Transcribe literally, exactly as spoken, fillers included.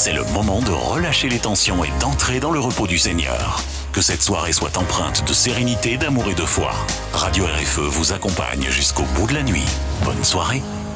c'est le moment de relâcher les tensions et d'entrer dans le repos du Seigneur. Que cette soirée soit empreinte de sérénité, d'amour et de foi. Radio R F E vous accompagne jusqu'au bout de la nuit. Bonne soirée.